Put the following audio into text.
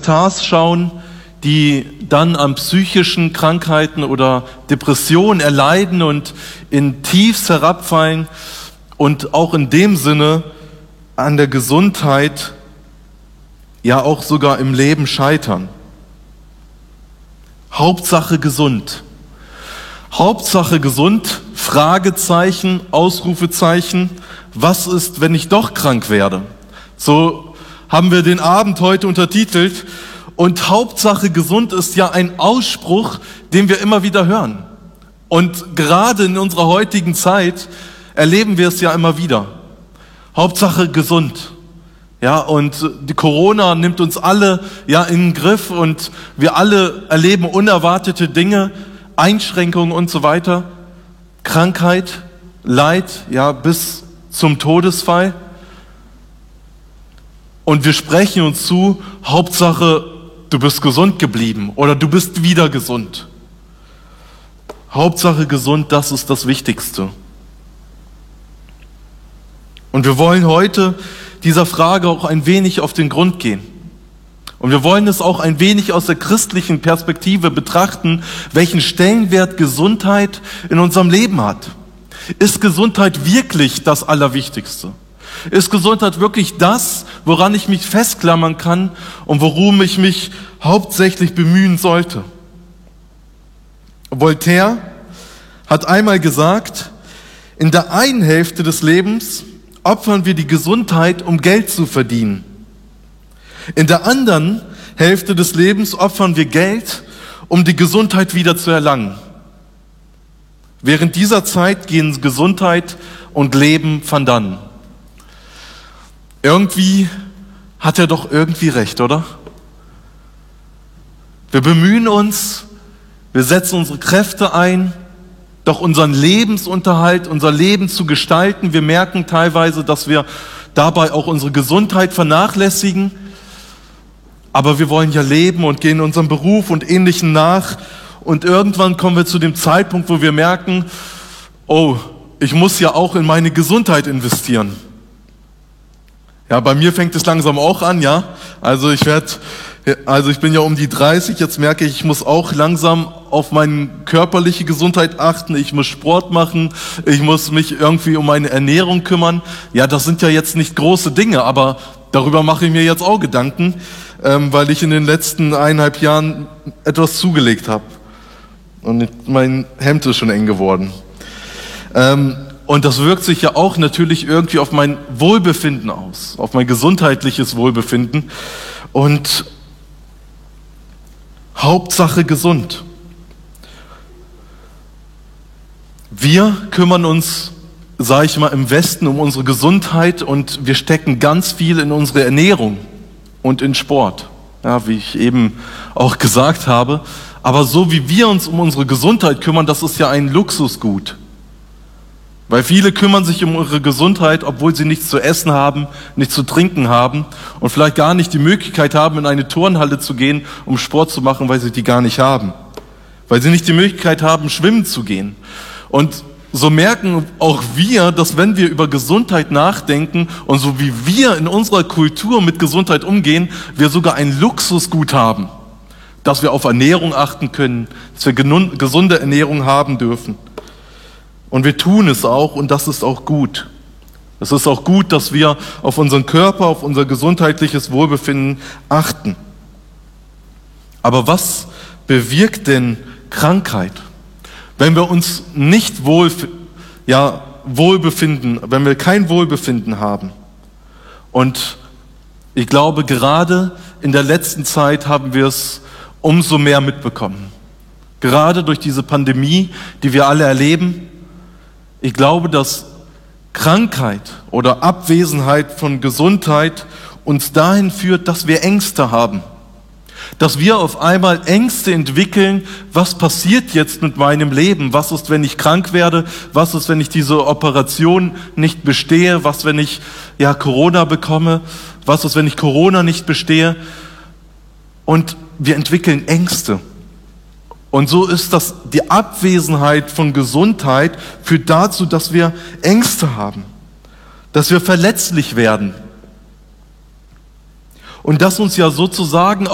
Stars schauen, die dann an psychischen Krankheiten oder Depressionen erleiden und in Tiefs herabfallen und auch in dem Sinne an der Gesundheit, ja auch sogar im Leben scheitern. Hauptsache gesund. Hauptsache gesund, Fragezeichen, Ausrufezeichen. Was ist, wenn ich doch krank werde? So haben wir den Abend heute untertitelt. Und Hauptsache gesund ist ja ein Ausspruch, den wir immer wieder hören. Und gerade in unserer heutigen Zeit erleben wir es ja immer wieder. Hauptsache gesund. Ja, und die Corona nimmt uns alle ja in den Griff und wir alle erleben unerwartete Dinge, Einschränkungen und so weiter. Krankheit, Leid, ja, bis zum Todesfall. Und wir sprechen uns zu, Hauptsache, du bist gesund geblieben oder du bist wieder gesund. Hauptsache gesund, das ist das Wichtigste. Und wir wollen heute dieser Frage auch ein wenig auf den Grund gehen. Und wir wollen es auch ein wenig aus der christlichen Perspektive betrachten, welchen Stellenwert Gesundheit in unserem Leben hat. Ist Gesundheit wirklich das Allerwichtigste? Ist Gesundheit wirklich das, woran ich mich festklammern kann und worum ich mich hauptsächlich bemühen sollte? Voltaire hat einmal gesagt, in der einen Hälfte des Lebens opfern wir die Gesundheit, um Geld zu verdienen. In der anderen Hälfte des Lebens opfern wir Geld, um die Gesundheit wieder zu erlangen. Während dieser Zeit gehen Gesundheit und Leben van dann. Irgendwie hat er doch irgendwie recht, oder? Wir bemühen uns, wir setzen unsere Kräfte ein, doch unseren Lebensunterhalt, unser Leben zu gestalten. Wir merken teilweise, dass wir dabei auch unsere Gesundheit vernachlässigen. Aber wir wollen ja leben und gehen unserem Beruf und Ähnlichem nach. Und irgendwann kommen wir zu dem Zeitpunkt, wo wir merken, oh, ich muss ja auch in meine Gesundheit investieren. Ja, bei mir fängt es langsam auch an, ja. Also ich bin ja um die 30, jetzt merke ich muss auch langsam auf meine körperliche Gesundheit achten, ich muss Sport machen, ich muss mich irgendwie um meine Ernährung kümmern. Ja, das sind ja jetzt nicht große Dinge, aber darüber mache ich mir jetzt auch Gedanken, weil ich in den letzten 1,5 Jahren etwas zugelegt habe. Und mein Hemd ist schon eng geworden. Und das wirkt sich ja auch natürlich irgendwie auf mein Wohlbefinden aus, auf mein gesundheitliches Wohlbefinden. Und Hauptsache gesund. Wir kümmern uns, sage ich mal, im Westen um unsere Gesundheit und wir stecken ganz viel in unsere Ernährung und in Sport. Ja, wie ich eben auch gesagt habe. Aber so wie wir uns um unsere Gesundheit kümmern, das ist ja ein Luxusgut. Weil viele kümmern sich um ihre Gesundheit, obwohl sie nichts zu essen haben, nichts zu trinken haben und vielleicht gar nicht die Möglichkeit haben, in eine Turnhalle zu gehen, um Sport zu machen, weil sie die gar nicht haben. Weil sie nicht die Möglichkeit haben, schwimmen zu gehen. Und so merken auch wir, dass wenn wir über Gesundheit nachdenken und so wie wir in unserer Kultur mit Gesundheit umgehen, wir sogar ein Luxusgut haben, dass wir auf Ernährung achten können, dass wir gesunde Ernährung haben dürfen. Und wir tun es auch und das ist auch gut. Es ist auch gut, dass wir auf unseren Körper, auf unser gesundheitliches Wohlbefinden achten. Aber was bewirkt denn Krankheit? Wenn wir uns nicht wohlbefinden, wenn wir kein Wohlbefinden haben. Und ich glaube, gerade in der letzten Zeit haben wir es umso mehr mitbekommen. Gerade durch diese Pandemie, die wir alle erleben. Ich glaube, dass Krankheit oder Abwesenheit von Gesundheit uns dahin führt, dass wir Ängste haben. Dass wir auf einmal Ängste entwickeln, was passiert jetzt mit meinem Leben? Was ist, wenn ich krank werde? Was ist, wenn ich diese Operation nicht bestehe? Was, wenn ich Corona bekomme? Was ist, wenn ich Corona nicht bestehe? Und wir entwickeln Ängste. Und so ist das, die Abwesenheit von Gesundheit führt dazu, dass wir Ängste haben, dass wir verletzlich werden. Und dass uns ja sozusagen